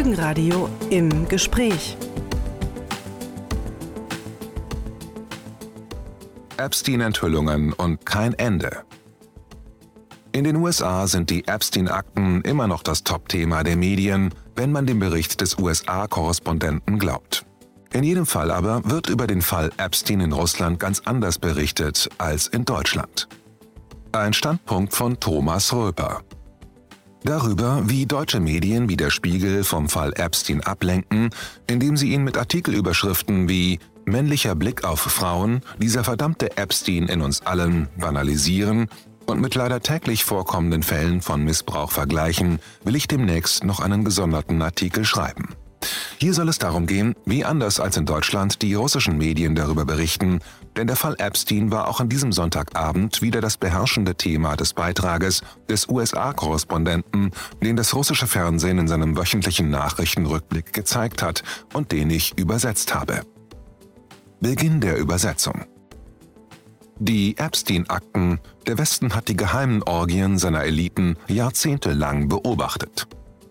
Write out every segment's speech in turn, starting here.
Folgenradio im Gespräch. Epstein-Enthüllungen und kein Ende. In den USA sind die Epstein-Akten immer noch das Top-Thema der Medien, wenn man dem Bericht des USA-Korrespondenten glaubt. In jedem Fall aber wird über den Fall Epstein in Russland ganz anders berichtet als in Deutschland. Ein Standpunkt von Thomas Röper. Darüber, wie deutsche Medien wie der Spiegel vom Fall Epstein ablenken, indem sie ihn mit Artikelüberschriften wie »Männlicher Blick auf Frauen, dieser verdammte Epstein in uns allen« banalisieren und mit leider täglich vorkommenden Fällen von Missbrauch vergleichen, will ich demnächst noch einen gesonderten Artikel schreiben. Hier soll es darum gehen, wie anders als in Deutschland die russischen Medien darüber berichten, denn der Fall Epstein war auch an diesem Sonntagabend wieder das beherrschende Thema des Beitrages des USA-Korrespondenten, den das russische Fernsehen in seinem wöchentlichen Nachrichtenrückblick gezeigt hat und den ich übersetzt habe. Beginn der Übersetzung. Die Epstein-Akten. Der Westen hat die geheimen Orgien seiner Eliten jahrzehntelang beobachtet.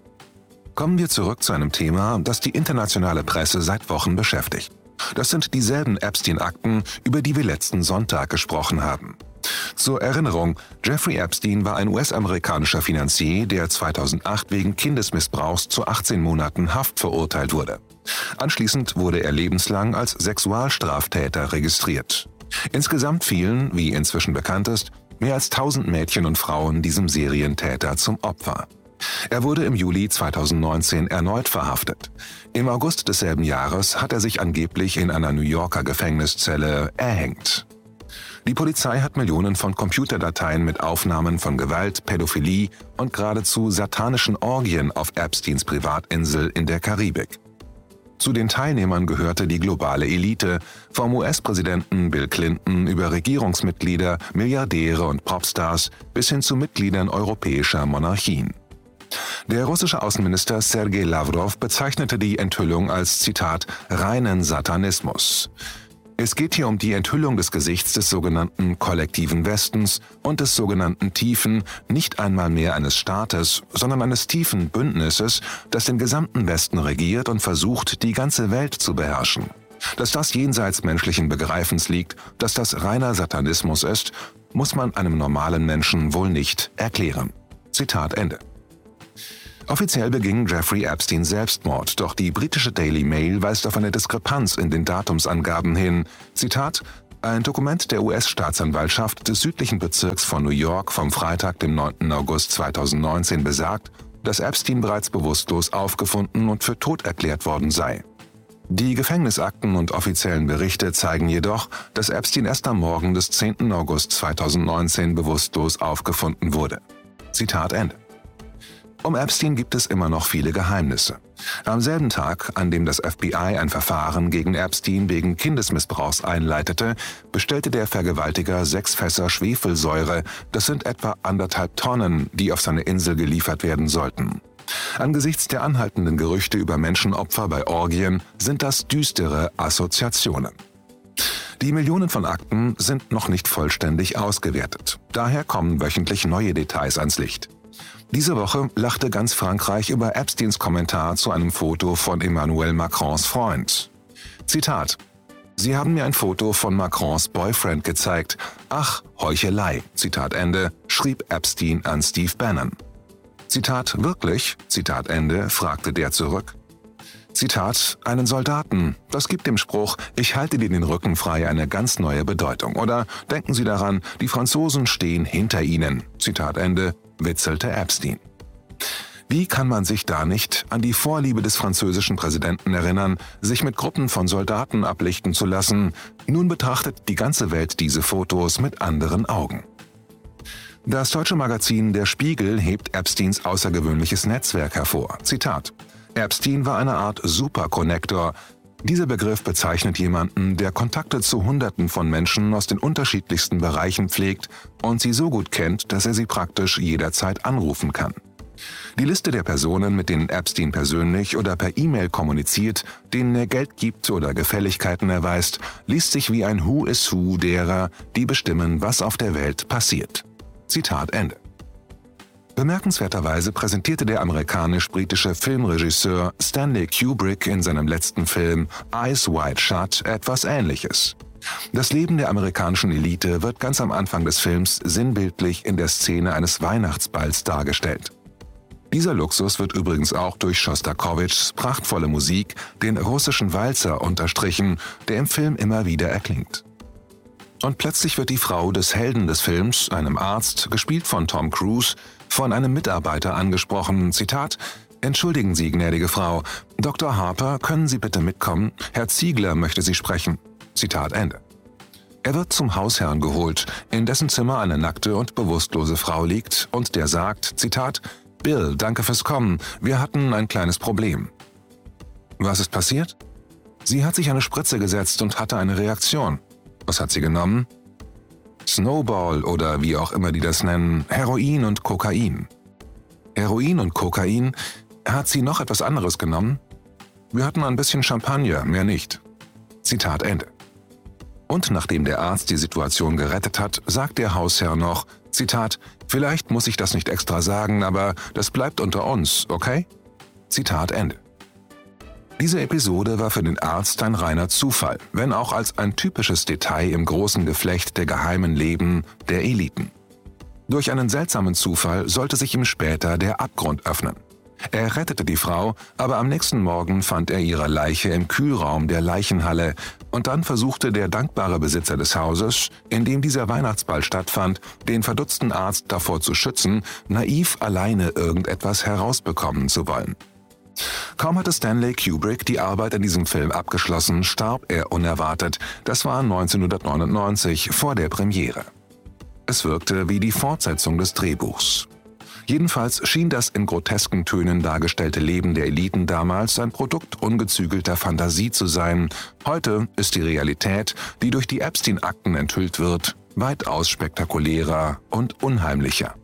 Kommen wir zurück zu einem Thema, das die internationale Presse seit Wochen beschäftigt. Das sind dieselben Epstein-Akten, über die wir letzten Sonntag gesprochen haben. Zur Erinnerung, Jeffrey Epstein war ein US-amerikanischer Finanzier, der 2008 wegen Kindesmissbrauchs zu 18 Monaten Haft verurteilt wurde. Anschließend wurde er lebenslang als Sexualstraftäter registriert. Insgesamt fielen, wie inzwischen bekannt ist, mehr als 1000 Mädchen und Frauen diesem Serientäter zum Opfer. Er wurde im Juli 2019 erneut verhaftet. Im August desselben Jahres hat er sich angeblich in einer New Yorker Gefängniszelle erhängt. Die Polizei hat Millionen von Computerdateien mit Aufnahmen von Gewalt, Pädophilie und geradezu satanischen Orgien auf Epsteins Privatinsel in der Karibik. Zu den Teilnehmern gehörte die globale Elite, vom US-Präsidenten Bill Clinton über Regierungsmitglieder, Milliardäre und Popstars bis hin zu Mitgliedern europäischer Monarchien. Der russische Außenminister Sergei Lavrov bezeichnete die Enthüllung als, Zitat, reinen Satanismus. Es geht hier um die Enthüllung des Gesichts des sogenannten kollektiven Westens und des sogenannten tiefen, nicht einmal mehr eines Staates, sondern eines tiefen Bündnisses, das den gesamten Westen regiert und versucht, die ganze Welt zu beherrschen. Dass das jenseits menschlichen Begreifens liegt, dass das reiner Satanismus ist, muss man einem normalen Menschen wohl nicht erklären. Zitat Ende. Offiziell beging Jeffrey Epstein Selbstmord, doch die britische Daily Mail weist auf eine Diskrepanz in den Datumsangaben hin. Zitat: Ein Dokument der US-Staatsanwaltschaft des südlichen Bezirks von New York vom Freitag, dem 9. August 2019 besagt, dass Epstein bereits bewusstlos aufgefunden und für tot erklärt worden sei. Die Gefängnisakten und offiziellen Berichte zeigen jedoch, dass Epstein erst am Morgen des 10. August 2019 bewusstlos aufgefunden wurde. Zitat Ende. Um Epstein gibt es immer noch viele Geheimnisse. Am selben Tag, an dem das FBI ein Verfahren gegen Epstein wegen Kindesmissbrauchs einleitete, bestellte der Vergewaltiger 6 Fässer Schwefelsäure, das sind etwa 1,5 Tonnen, die auf seine Insel geliefert werden sollten. Angesichts der anhaltenden Gerüchte über Menschenopfer bei Orgien sind das düstere Assoziationen. Die Millionen von Akten sind noch nicht vollständig ausgewertet. Daher kommen wöchentlich neue Details ans Licht. Diese Woche lachte ganz Frankreich über Epsteins Kommentar zu einem Foto von Emmanuel Macrons Freund. Zitat: Sie haben mir ein Foto von Macrons Boyfriend gezeigt. Ach, Heuchelei, Zitat Ende, schrieb Epstein an Steve Bannon. Zitat: Wirklich? Zitat Ende, fragte der zurück. Zitat: Einen Soldaten. Das gibt dem Spruch, ich halte dir den Rücken frei, eine ganz neue Bedeutung. Oder denken Sie daran, die Franzosen stehen hinter Ihnen. Zitat Ende, witzelte Epstein. Wie kann man sich da nicht an die Vorliebe des französischen Präsidenten erinnern, sich mit Gruppen von Soldaten ablichten zu lassen? Nun betrachtet die ganze Welt diese Fotos mit anderen Augen. Das deutsche Magazin Der Spiegel hebt Epsteins außergewöhnliches Netzwerk hervor. Zitat: Epstein war eine Art Superconnector. Dieser Begriff bezeichnet jemanden, der Kontakte zu Hunderten von Menschen aus den unterschiedlichsten Bereichen pflegt und sie so gut kennt, dass er sie praktisch jederzeit anrufen kann. Die Liste der Personen, mit denen Epstein persönlich oder per E-Mail kommuniziert, denen er Geld gibt oder Gefälligkeiten erweist, liest sich wie ein Who is Who derer, die bestimmen, was auf der Welt passiert. Zitat Ende. Bemerkenswerterweise präsentierte der amerikanisch-britische Filmregisseur Stanley Kubrick in seinem letzten Film Eyes Wide Shut etwas Ähnliches. Das Leben der amerikanischen Elite wird ganz am Anfang des Films sinnbildlich in der Szene eines Weihnachtsballs dargestellt. Dieser Luxus wird übrigens auch durch Schostakowitschs prachtvolle Musik, den russischen Walzer, unterstrichen, der im Film immer wieder erklingt. Und plötzlich wird die Frau des Helden des Films, einem Arzt, gespielt von Tom Cruise, von einem Mitarbeiter angesprochen, Zitat: »Entschuldigen Sie, gnädige Frau, Dr. Harper, können Sie bitte mitkommen? Herr Ziegler möchte Sie sprechen.« Zitat Ende. Er wird zum Hausherrn geholt, in dessen Zimmer eine nackte und bewusstlose Frau liegt und der sagt, Zitat: »Bill, danke fürs Kommen, wir hatten ein kleines Problem.« Was ist passiert? Sie hat sich eine Spritze gesetzt und hatte eine Reaktion. Was hat sie genommen? Snowball oder wie auch immer die das nennen, Heroin und Kokain. Heroin und Kokain? Hat sie noch etwas anderes genommen? Wir hatten ein bisschen Champagner, mehr nicht. Zitat Ende. Und nachdem der Arzt die Situation gerettet hat, sagt der Hausherr noch, Zitat: »Vielleicht muss ich das nicht extra sagen, aber das bleibt unter uns, okay?« Zitat Ende. Diese Episode war für den Arzt ein reiner Zufall, wenn auch als ein typisches Detail im großen Geflecht der geheimen Leben der Eliten. Durch einen seltsamen Zufall sollte sich ihm später der Abgrund öffnen. Er rettete die Frau, aber am nächsten Morgen fand er ihre Leiche im Kühlraum der Leichenhalle und dann versuchte der dankbare Besitzer des Hauses, in dem dieser Weihnachtsball stattfand, den verdutzten Arzt davor zu schützen, naiv alleine irgendetwas herausbekommen zu wollen. Kaum hatte Stanley Kubrick die Arbeit an diesem Film abgeschlossen, starb er unerwartet. Das war 1999, vor der Premiere. Es wirkte wie die Fortsetzung des Drehbuchs. Jedenfalls schien das in grotesken Tönen dargestellte Leben der Eliten damals ein Produkt ungezügelter Fantasie zu sein. Heute ist die Realität, die durch die Epstein-Akten enthüllt wird, weitaus spektakulärer und unheimlicher.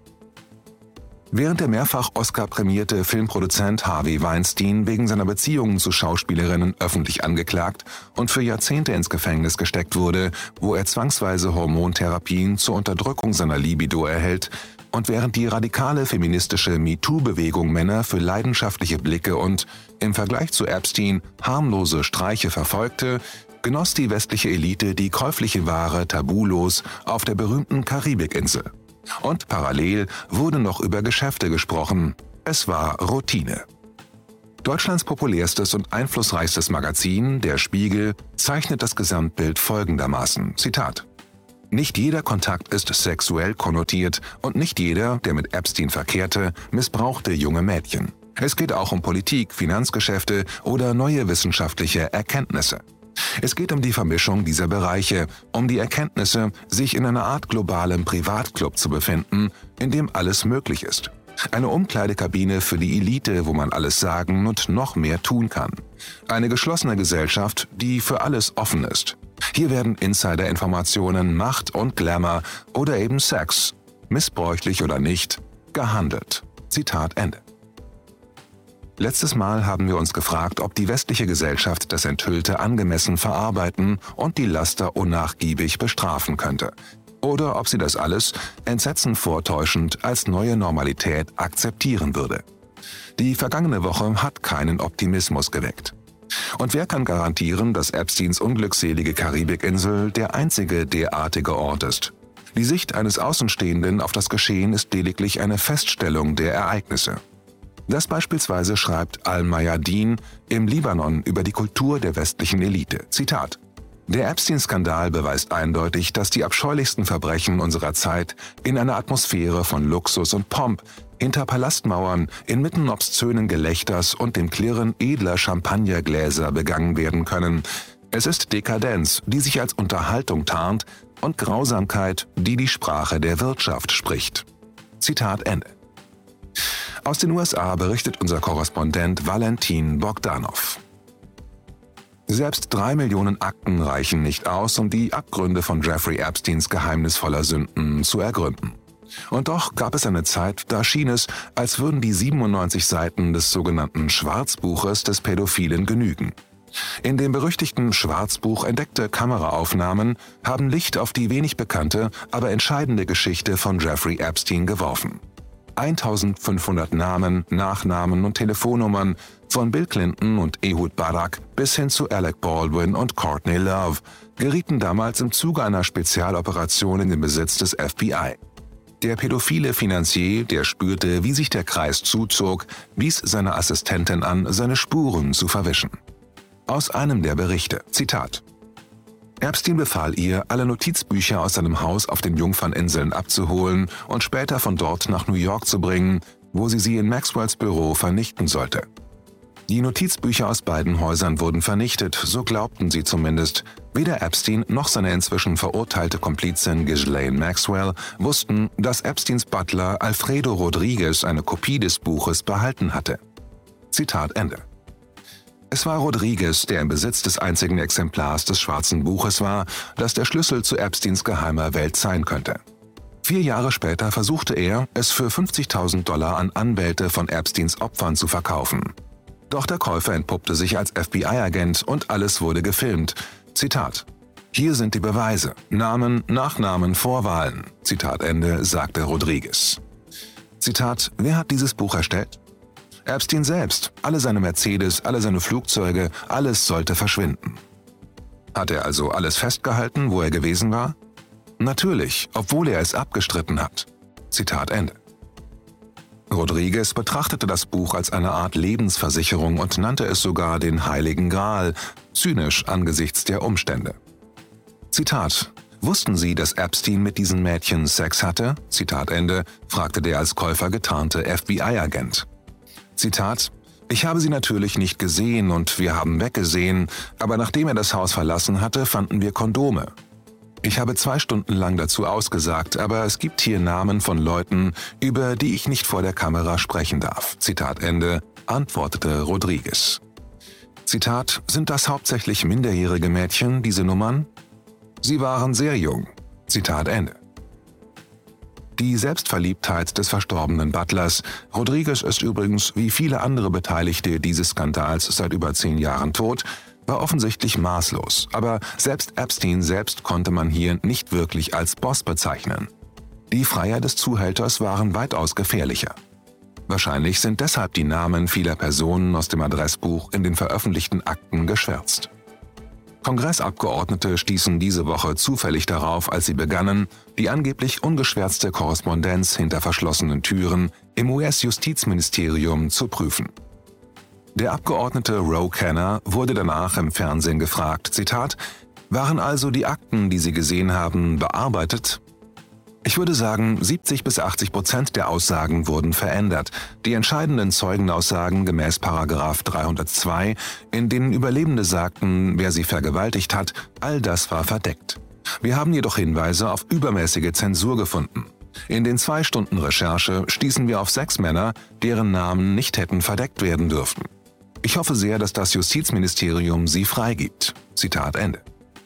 Während der mehrfach Oscar-prämierte Filmproduzent Harvey Weinstein wegen seiner Beziehungen zu Schauspielerinnen öffentlich angeklagt und für Jahrzehnte ins Gefängnis gesteckt wurde, wo er zwangsweise Hormontherapien zur Unterdrückung seiner Libido erhält, und während die radikale feministische MeToo-Bewegung Männer für leidenschaftliche Blicke und, im Vergleich zu Epstein, harmlose Streiche verfolgte, genoss die westliche Elite die käufliche Ware tabulos auf der berühmten Karibikinsel. Und parallel wurde noch über Geschäfte gesprochen. Es war Routine. Deutschlands populärstes und einflussreichstes Magazin, Der Spiegel, zeichnet das Gesamtbild folgendermaßen, Zitat: »Nicht jeder Kontakt ist sexuell konnotiert und nicht jeder, der mit Epstein verkehrte, missbrauchte junge Mädchen. Es geht auch um Politik, Finanzgeschäfte oder neue wissenschaftliche Erkenntnisse. Es geht um die Vermischung dieser Bereiche, um die Erkenntnisse, sich in einer Art globalem Privatclub zu befinden, in dem alles möglich ist. Eine Umkleidekabine für die Elite, wo man alles sagen und noch mehr tun kann. Eine geschlossene Gesellschaft, die für alles offen ist. Hier werden Insider-Informationen, Macht und Glamour oder eben Sex, missbräuchlich oder nicht, gehandelt.« Zitat Ende. Letztes Mal haben wir uns gefragt, ob die westliche Gesellschaft das Enthüllte angemessen verarbeiten und die Laster unnachgiebig bestrafen könnte. Oder ob sie das alles, Entsetzen vortäuschend, als neue Normalität akzeptieren würde. Die vergangene Woche hat keinen Optimismus geweckt. Und wer kann garantieren, dass Epsteins unglückselige Karibikinsel der einzige derartige Ort ist? Die Sicht eines Außenstehenden auf das Geschehen ist lediglich eine Feststellung der Ereignisse. Das beispielsweise schreibt Al-Mayadeen im Libanon über die Kultur der westlichen Elite. Zitat: »Der Epstein-Skandal beweist eindeutig, dass die abscheulichsten Verbrechen unserer Zeit in einer Atmosphäre von Luxus und Pomp, hinter Palastmauern, inmitten obszönen Gelächters und dem Klirren edler Champagnergläser begangen werden können. Es ist Dekadenz, die sich als Unterhaltung tarnt, und Grausamkeit, die die Sprache der Wirtschaft spricht.« Zitat Ende. Aus den USA berichtet unser Korrespondent Valentin Bogdanov. Selbst 3 Millionen Akten reichen nicht aus, um die Abgründe von Jeffrey Epsteins geheimnisvoller Sünden zu ergründen. Und doch gab es eine Zeit, da schien es, als würden die 97 Seiten des sogenannten Schwarzbuches des Pädophilen genügen. In dem berüchtigten Schwarzbuch entdeckte Kameraaufnahmen haben Licht auf die wenig bekannte, aber entscheidende Geschichte von Jeffrey Epstein geworfen. 1500 Namen, Nachnamen und Telefonnummern von Bill Clinton und Ehud Barak bis hin zu Alec Baldwin und Courtney Love gerieten damals im Zuge einer Spezialoperation in den Besitz des FBI. Der pädophile Finanzier, der spürte, wie sich der Kreis zuzog, wies seiner Assistentin an, seine Spuren zu verwischen. Aus einem der Berichte, Zitat: Epstein befahl ihr, alle Notizbücher aus seinem Haus auf den Jungferninseln abzuholen und später von dort nach New York zu bringen, wo sie in Maxwells Büro vernichten sollte. Die Notizbücher aus beiden Häusern wurden vernichtet, so glaubten sie zumindest. Weder Epstein noch seine inzwischen verurteilte Komplizin Ghislaine Maxwell wussten, dass Epsteins Butler Alfredo Rodriguez eine Kopie des Buches behalten hatte. Zitat Ende. Es war Rodriguez, der im Besitz des einzigen Exemplars des Schwarzen Buches war, das der Schlüssel zu Epsteins geheimer Welt sein könnte. 4 Jahre später versuchte er, es für $50.000 an Anwälte von Epsteins Opfern zu verkaufen. Doch der Käufer entpuppte sich als FBI-Agent und alles wurde gefilmt. Zitat: Hier sind die Beweise. Namen, Nachnamen, Vorwahlen. Zitat Ende, sagte Rodriguez. Zitat: Wer hat dieses Buch erstellt? Epstein selbst. Alle seine Mercedes, alle seine Flugzeuge, alles sollte verschwinden. Hat er also alles festgehalten, wo er gewesen war? Natürlich, obwohl er es abgestritten hat. Zitat Ende. Rodriguez betrachtete das Buch als eine Art Lebensversicherung und nannte es sogar den Heiligen Gral, zynisch angesichts der Umstände. Zitat: Wussten Sie, dass Epstein mit diesen Mädchen Sex hatte? Zitat Ende, fragte der als Käufer getarnte FBI-Agent. Zitat: Ich habe sie natürlich nicht gesehen und wir haben weggesehen, aber nachdem er das Haus verlassen hatte, fanden wir Kondome. Ich habe 2 Stunden lang dazu ausgesagt, aber es gibt hier Namen von Leuten, über die ich nicht vor der Kamera sprechen darf. Zitat Ende, antwortete Rodriguez. Zitat: Sind das hauptsächlich minderjährige Mädchen, diese Nummern? Sie waren sehr jung. Zitat Ende. Die Selbstverliebtheit des verstorbenen Butlers, Rodriguez ist übrigens wie viele andere Beteiligte dieses Skandals seit über 10 Jahren tot, war offensichtlich maßlos, aber selbst Epstein selbst konnte man hier nicht wirklich als Boss bezeichnen. Die Freier des Zuhälters waren weitaus gefährlicher. Wahrscheinlich sind deshalb die Namen vieler Personen aus dem Adressbuch in den veröffentlichten Akten geschwärzt. Kongressabgeordnete stießen diese Woche zufällig darauf, als sie begannen, die angeblich ungeschwärzte Korrespondenz hinter verschlossenen Türen im US-Justizministerium zu prüfen. Der Abgeordnete Ro Khanna wurde danach im Fernsehen gefragt, Zitat: Waren also die Akten, die Sie gesehen haben, bearbeitet? Ich würde sagen, 70-80% der Aussagen wurden verändert. Die entscheidenden Zeugenaussagen gemäß § 302, in denen Überlebende sagten, wer sie vergewaltigt hat, all das war verdeckt. Wir haben jedoch Hinweise auf übermäßige Zensur gefunden. In den 2 Stunden Recherche stießen wir auf 6 Männer, deren Namen nicht hätten verdeckt werden dürfen. Ich hoffe sehr, dass das Justizministerium sie freigibt. Zitat Ende.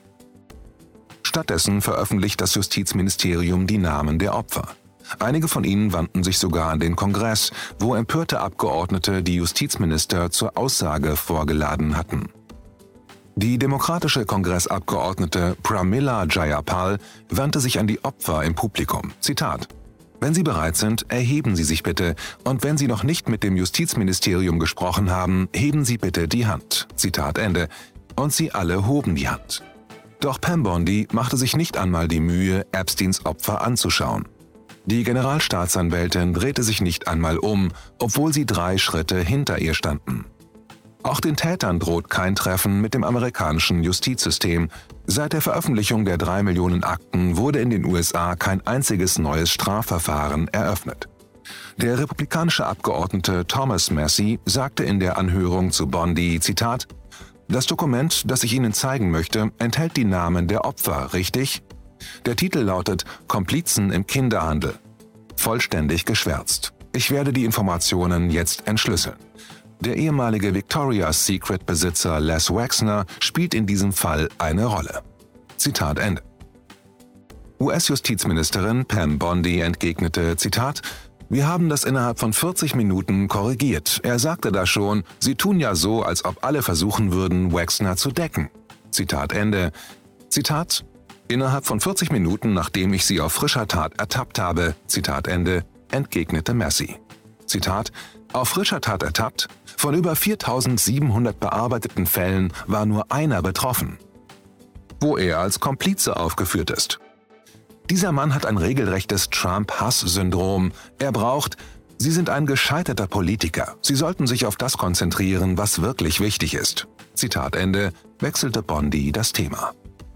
Stattdessen veröffentlicht das Justizministerium die Namen der Opfer. Einige von ihnen wandten sich sogar an den Kongress, wo empörte Abgeordnete die Justizminister zur Aussage vorgeladen hatten. Die demokratische Kongressabgeordnete Pramila Jayapal wandte sich an die Opfer im Publikum. Zitat: Wenn Sie bereit sind, erheben Sie sich bitte, und wenn Sie noch nicht mit dem Justizministerium gesprochen haben, heben Sie bitte die Hand. Zitat Ende. Und sie alle hoben die Hand. Doch Pam Bondi machte sich nicht einmal die Mühe, Epsteins Opfer anzuschauen. Die Generalstaatsanwältin drehte sich nicht einmal um, obwohl sie 3 Schritte hinter ihr standen. Auch den Tätern droht kein Treffen mit dem amerikanischen Justizsystem. Seit der Veröffentlichung der 3 Millionen Akten wurde in den USA kein einziges neues Strafverfahren eröffnet. Der republikanische Abgeordnete Thomas Massie sagte in der Anhörung zu Bondi, Zitat: Das Dokument, das ich Ihnen zeigen möchte, enthält die Namen der Opfer, richtig? Der Titel lautet »Komplizen im Kinderhandel«. Vollständig geschwärzt. Ich werde die Informationen jetzt entschlüsseln. Der ehemalige Victoria's Secret-Besitzer Les Wexner spielt in diesem Fall eine Rolle. Zitat Ende. US-Justizministerin Pam Bondi entgegnete, Zitat: Wir haben das innerhalb von 40 Minuten korrigiert. Er sagte da schon, Sie tun ja so, als ob alle versuchen würden, Wexner zu decken. Zitat Ende. Zitat: Innerhalb von 40 Minuten, nachdem ich sie auf frischer Tat ertappt habe, Zitat Ende, entgegnete Massey. Zitat: Auf frischer Tat ertappt, von über 4.700 bearbeiteten Fällen war nur einer betroffen, wo er als Komplize aufgeführt ist. Dieser Mann hat ein regelrechtes Trump-Hass-Syndrom. Er braucht: Sie sind ein gescheiterter Politiker. Sie sollten sich auf das konzentrieren, was wirklich wichtig ist. Zitat Ende, wechselte Bondi das Thema.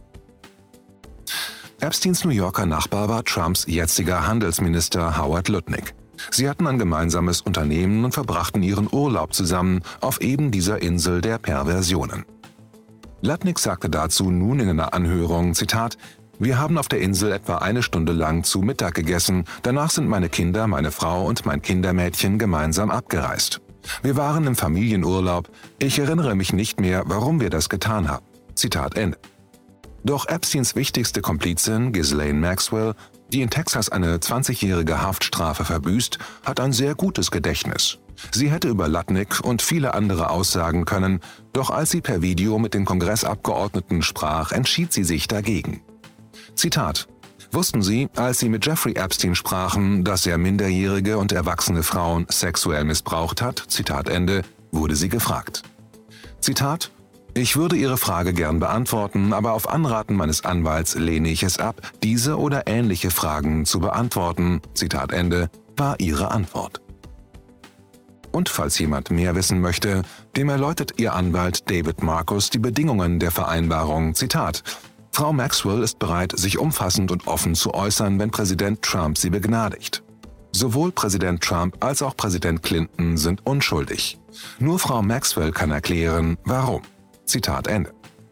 Epsteins New Yorker Nachbar war Trumps jetziger Handelsminister Howard Lutnick. Sie hatten ein gemeinsames Unternehmen und verbrachten ihren Urlaub zusammen auf eben dieser Insel der Perversionen. Lutnick sagte dazu nun in einer Anhörung, Zitat: Wir haben auf der Insel etwa 1 Stunde lang zu Mittag gegessen, danach sind meine Kinder, meine Frau und mein Kindermädchen gemeinsam abgereist. Wir waren im Familienurlaub, ich erinnere mich nicht mehr, warum wir das getan haben. Zitat Ende. Doch Epsteins wichtigste Komplizin, Ghislaine Maxwell, die in Texas eine 20-jährige Haftstrafe verbüßt, hat ein sehr gutes Gedächtnis. Sie hätte über Lutnick und viele andere aussagen können, doch als sie per Video mit den Kongressabgeordneten sprach, entschied sie sich dagegen. Zitat: Wussten Sie, als Sie mit Jeffrey Epstein sprachen, dass er minderjährige und erwachsene Frauen sexuell missbraucht hat? Zitat Ende, wurde sie gefragt. Zitat: Ich würde Ihre Frage gern beantworten, aber auf Anraten meines Anwalts lehne ich es ab, diese oder ähnliche Fragen zu beantworten. Zitat Ende, war ihre Antwort. Und falls jemand mehr wissen möchte, dem erläutert ihr Anwalt David Marcus die Bedingungen der Vereinbarung. Zitat: Frau Maxwell ist bereit, sich umfassend und offen zu äußern, wenn Präsident Trump sie begnadigt. Sowohl Präsident Trump als auch Präsident Clinton sind unschuldig. Nur Frau Maxwell kann erklären, warum. Zitat Ende.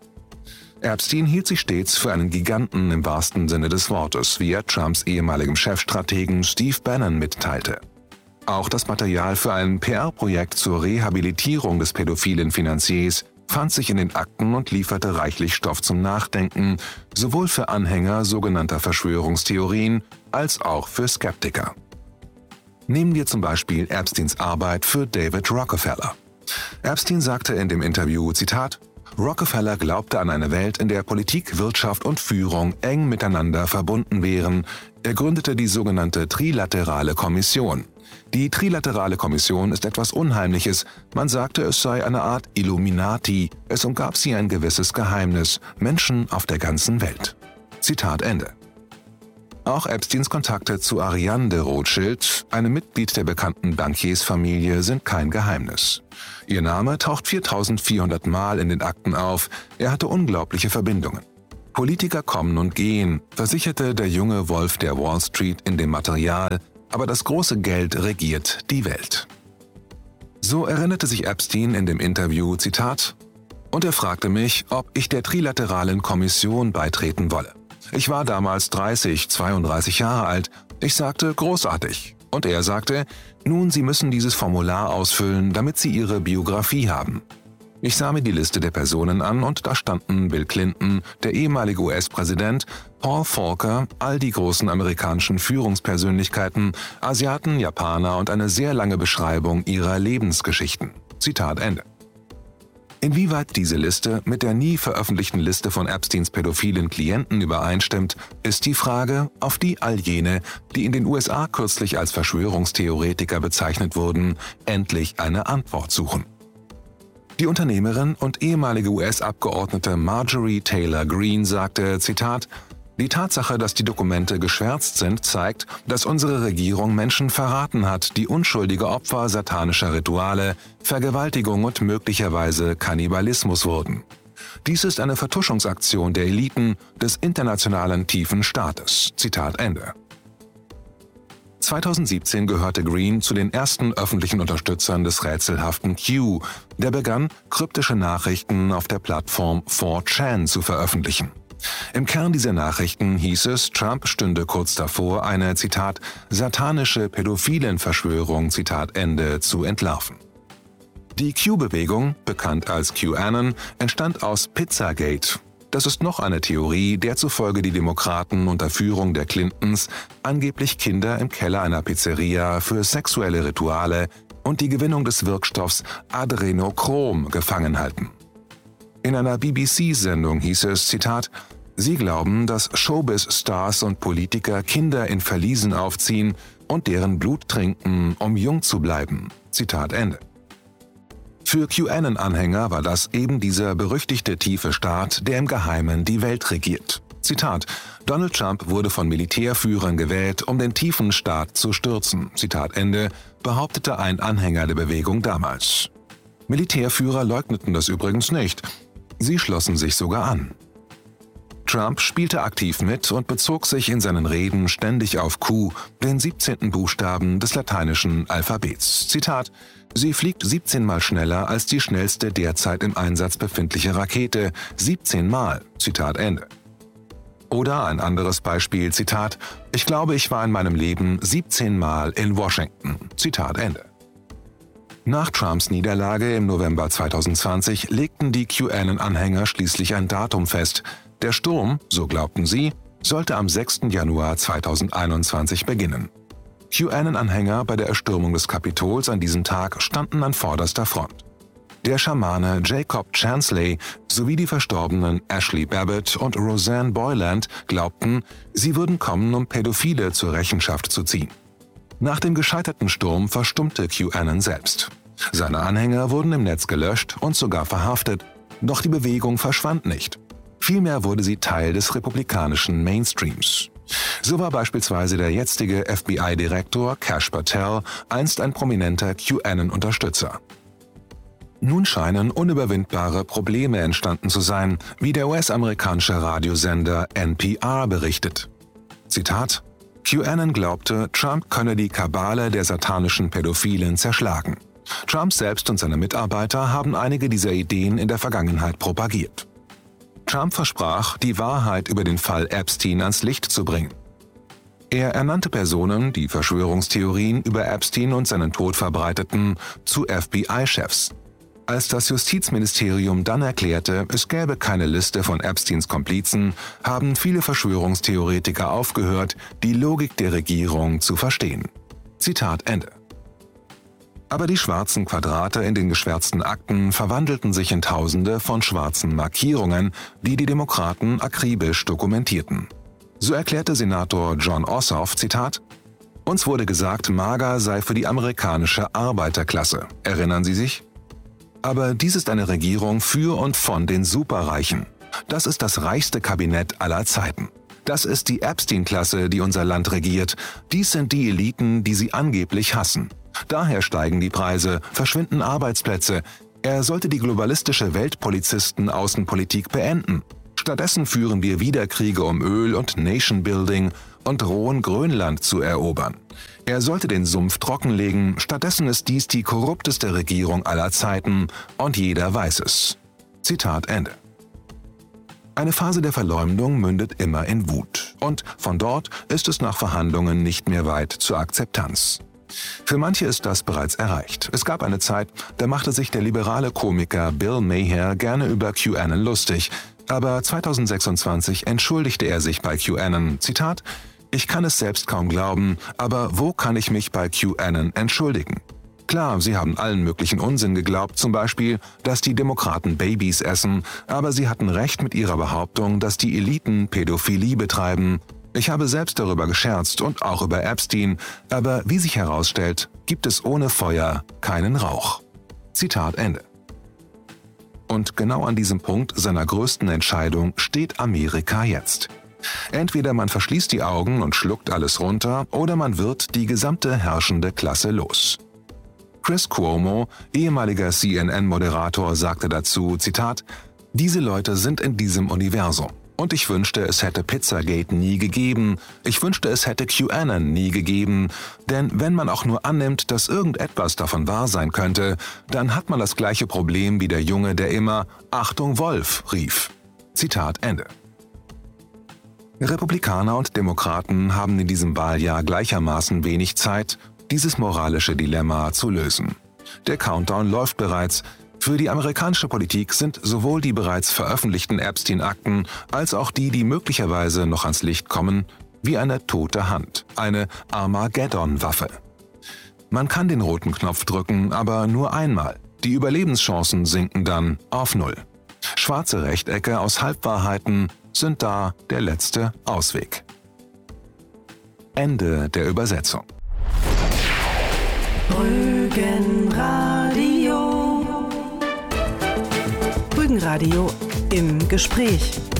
Epstein hielt sich stets für einen Giganten im wahrsten Sinne des Wortes, wie er Trumps ehemaligem Chefstrategen Steve Bannon mitteilte. Auch das Material für ein PR-Projekt zur Rehabilitierung des pädophilen Finanziers fand sich in den Akten und lieferte reichlich Stoff zum Nachdenken, sowohl für Anhänger sogenannter Verschwörungstheorien als auch für Skeptiker. Nehmen wir zum Beispiel Epsteins Arbeit für David Rockefeller. Epstein sagte in dem Interview, Zitat: Rockefeller glaubte an eine Welt, in der Politik, Wirtschaft und Führung eng miteinander verbunden wären. Er gründete die sogenannte Trilaterale Kommission. Die Trilaterale Kommission ist etwas Unheimliches. Man sagte, es sei eine Art Illuminati. Es umgab sie ein gewisses Geheimnis. Menschen auf der ganzen Welt. Zitat Ende. Auch Epsteins Kontakte zu Ariane de Rothschild, einem Mitglied der bekannten Bankiersfamilie, sind kein Geheimnis. Ihr Name taucht 4.400 Mal in den Akten auf. Er hatte unglaubliche Verbindungen. Politiker kommen und gehen, versicherte der junge Wolf der Wall Street in dem Material, aber das große Geld regiert die Welt. So erinnerte sich Epstein in dem Interview, Zitat: Und er fragte mich, ob ich der Trilateralen Kommission beitreten wolle. Ich war damals 32 Jahre alt. Ich sagte, großartig. Und er sagte, nun, Sie müssen dieses Formular ausfüllen, damit Sie Ihre Biografie haben. Ich sah mir die Liste der Personen an und da standen Bill Clinton, der ehemalige US-Präsident, Paul Volcker, all die großen amerikanischen Führungspersönlichkeiten, Asiaten, Japaner und eine sehr lange Beschreibung ihrer Lebensgeschichten. Zitat Ende. Inwieweit diese Liste mit der nie veröffentlichten Liste von Epsteins pädophilen Klienten übereinstimmt, ist die Frage, auf die all jene, die in den USA kürzlich als Verschwörungstheoretiker bezeichnet wurden, endlich eine Antwort suchen. Die Unternehmerin und ehemalige US-Abgeordnete Marjorie Taylor Greene sagte, Zitat: Die Tatsache, dass die Dokumente geschwärzt sind, zeigt, dass unsere Regierung Menschen verraten hat, die unschuldige Opfer satanischer Rituale, Vergewaltigung und möglicherweise Kannibalismus wurden. Dies ist eine Vertuschungsaktion der Eliten des internationalen tiefen Staates. Zitat Ende. 2017 gehörte Greene zu den ersten öffentlichen Unterstützern des rätselhaften Q, der begann, kryptische Nachrichten auf der Plattform 4chan zu veröffentlichen. Im Kern dieser Nachrichten hieß es, Trump stünde kurz davor, eine, Zitat, satanische Pädophilenverschwörung, Zitat Ende, zu entlarven. Die Q-Bewegung, bekannt als QAnon, entstand aus Pizzagate. Das ist noch eine Theorie, der zufolge die Demokraten unter Führung der Clintons angeblich Kinder im Keller einer Pizzeria für sexuelle Rituale und die Gewinnung des Wirkstoffs Adrenochrom gefangen halten. In einer BBC-Sendung hieß es, Zitat, Sie glauben, dass Showbiz-Stars und Politiker Kinder in Verliesen aufziehen, und deren Blut trinken, um jung zu bleiben. Zitat Ende. Für QAnon-Anhänger war das eben dieser berüchtigte tiefe Staat, der im Geheimen die Welt regiert. Zitat: Donald Trump wurde von Militärführern gewählt, um den tiefen Staat zu stürzen. Zitat Ende, behauptete ein Anhänger der Bewegung damals. Militärführer leugneten das übrigens nicht. Sie schlossen sich sogar an. Trump spielte aktiv mit und bezog sich in seinen Reden ständig auf Q, den 17. Buchstaben des lateinischen Alphabets. Zitat: Sie fliegt 17 Mal schneller als die schnellste derzeit im Einsatz befindliche Rakete. 17 Mal. Zitat Ende. Oder ein anderes Beispiel, Zitat: Ich glaube, ich war in meinem Leben 17 Mal in Washington. Zitat Ende. Nach Trumps Niederlage im November 2020 legten die QAnon-Anhänger schließlich ein Datum fest. Der Sturm, so glaubten sie, sollte am 6. Januar 2021 beginnen. QAnon-Anhänger bei der Erstürmung des Kapitols an diesem Tag standen an vorderster Front. Der Schamane Jacob Chansley sowie die verstorbenen Ashley Babbitt und Roseanne Boyland glaubten, sie würden kommen, um Pädophile zur Rechenschaft zu ziehen. Nach dem gescheiterten Sturm verstummte QAnon selbst. Seine Anhänger wurden im Netz gelöscht und sogar verhaftet, doch die Bewegung verschwand nicht. Vielmehr wurde sie Teil des republikanischen Mainstreams. So war beispielsweise der jetzige FBI-Direktor Kash Patel einst ein prominenter QAnon-Unterstützer. Nun scheinen unüberwindbare Probleme entstanden zu sein, wie der US-amerikanische Radiosender NPR berichtet. Zitat: QAnon glaubte, Trump könne die Kabale der satanischen Pädophilen zerschlagen. Trump selbst und seine Mitarbeiter haben einige dieser Ideen in der Vergangenheit propagiert. Trump versprach, die Wahrheit über den Fall Epstein ans Licht zu bringen. Er ernannte Personen, die Verschwörungstheorien über Epstein und seinen Tod verbreiteten, zu FBI-Chefs. Als das Justizministerium dann erklärte, es gäbe keine Liste von Epsteins Komplizen, haben viele Verschwörungstheoretiker aufgehört, die Logik der Regierung zu verstehen. Zitat Ende. Aber die schwarzen Quadrate in den geschwärzten Akten verwandelten sich in Tausende von schwarzen Markierungen, die die Demokraten akribisch dokumentierten. So erklärte Senator Jon Ossoff, Zitat: Uns wurde gesagt, MAGA sei für die amerikanische Arbeiterklasse. Erinnern Sie sich? Aber dies ist eine Regierung für und von den Superreichen. Das ist das reichste Kabinett aller Zeiten. Das ist die Epstein-Klasse, die unser Land regiert. Dies sind die Eliten, die sie angeblich hassen. Daher steigen die Preise, verschwinden Arbeitsplätze. Er sollte die globalistische Weltpolizisten-Außenpolitik beenden. Stattdessen führen wir wieder Kriege um Öl und Nation-Building und drohen Grönland zu erobern. Er sollte den Sumpf trockenlegen, stattdessen ist dies die korrupteste Regierung aller Zeiten und jeder weiß es. Zitat Ende. Eine Phase der Verleumdung mündet immer in Wut und von dort ist es nach Verhandlungen nicht mehr weit zur Akzeptanz. Für manche ist das bereits erreicht. Es gab eine Zeit, da machte sich der liberale Komiker Bill Maher gerne über QAnon lustig, aber 2026 entschuldigte er sich bei QAnon, Zitat: Ich kann es selbst kaum glauben, aber wo kann ich mich bei QAnon entschuldigen? Klar, sie haben allen möglichen Unsinn geglaubt, zum Beispiel, dass die Demokraten Babys essen, aber sie hatten recht mit ihrer Behauptung, dass die Eliten Pädophilie betreiben. Ich habe selbst darüber gescherzt und auch über Epstein, aber wie sich herausstellt, gibt es ohne Feuer keinen Rauch. Zitat Ende. Und genau an diesem Punkt seiner größten Entscheidung steht Amerika jetzt. Entweder man verschließt die Augen und schluckt alles runter, oder man wird die gesamte herrschende Klasse los. Chris Cuomo, ehemaliger CNN-Moderator, sagte dazu, Zitat: Diese Leute sind in diesem Universum. Und ich wünschte, es hätte Pizzagate nie gegeben. Ich wünschte, es hätte QAnon nie gegeben. Denn wenn man auch nur annimmt, dass irgendetwas davon wahr sein könnte, dann hat man das gleiche Problem wie der Junge, der immer »Achtung Wolf« rief. Zitat Ende. Republikaner und Demokraten haben in diesem Wahljahr gleichermaßen wenig Zeit, dieses moralische Dilemma zu lösen. Der Countdown läuft bereits. Für die amerikanische Politik sind sowohl die bereits veröffentlichten Epstein-Akten als auch die, die möglicherweise noch ans Licht kommen, wie eine tote Hand, eine Armageddon-Waffe. Man kann den roten Knopf drücken, aber nur einmal. Die Überlebenschancen sinken dann auf Null. Schwarze Rechtecke aus Halbwahrheiten sind da der letzte Ausweg. Ende der Übersetzung. Rügenradio. Rügenradio im Gespräch.